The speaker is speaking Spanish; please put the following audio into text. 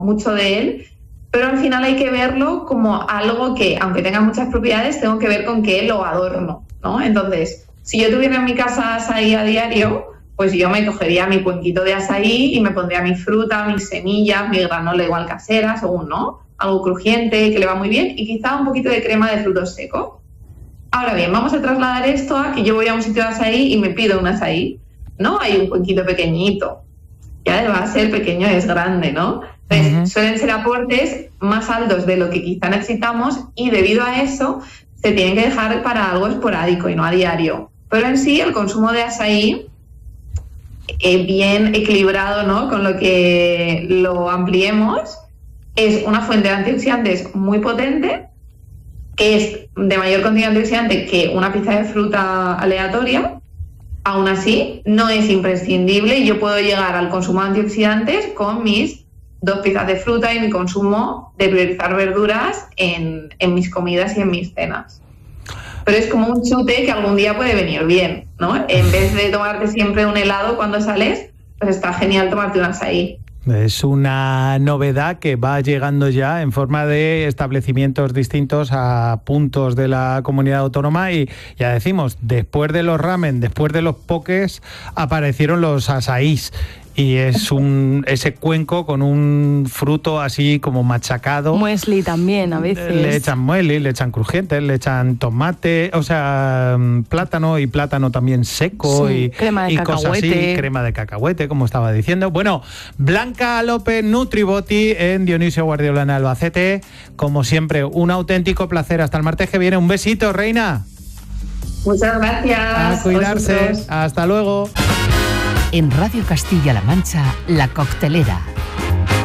mucho de él, pero al final hay que verlo como algo que, aunque tenga muchas propiedades, tengo que ver con qué lo adorno, ¿no? Entonces, si yo tuviera en mi casa azaí a diario, pues yo me cogería mi cuenquito de azaí y me pondría mi fruta, mis semillas, mi granola igual casera, según, ¿no? Algo crujiente, que le va muy bien, y quizá un poquito de crema de frutos secos. Ahora bien, vamos a trasladar esto a que yo voy a un sitio de azaí y me pido un azaí. No hay un cuenquito pequeñito. Ya va a ser pequeño, es grande, ¿no? Entonces, suelen ser aportes más altos de lo que quizá necesitamos y debido a eso se tienen que dejar para algo esporádico y no a diario. Pero en sí, el consumo de azaí, bien equilibrado, ¿no? Con lo que lo ampliemos, es una fuente de antioxidantes muy potente, que es de mayor contenido antioxidante que una pieza de fruta aleatoria. Aún así, no es imprescindible y yo puedo llegar al consumo de antioxidantes con mis 2 piezas de fruta y mi consumo de priorizar verduras en mis comidas y en mis cenas. Pero es como un chute que algún día puede venir bien, ¿no? En vez de tomarte siempre un helado cuando sales, pues está genial tomarte un azaí. Es una novedad que va llegando ya en forma de establecimientos distintos a puntos de la comunidad autónoma y ya decimos, después de los ramen, después de los pokés, aparecieron los azaís. Y es ese cuenco con un fruto así como machacado. Muesli también a veces. Le echan muesli, le echan crujientes, le echan tomate, o sea, plátano y plátano también seco, sí, y crema de cacahuete. Cosas así, crema de cacahuete, como estaba diciendo. Bueno, Blanca López, Nutribody en Dionisio Guardiola en Albacete. Como siempre, un auténtico placer. Hasta el martes que viene. Un besito, reina. Muchas gracias. A cuidarse. Hasta luego. En Radio Castilla-La Mancha, La Coctelera.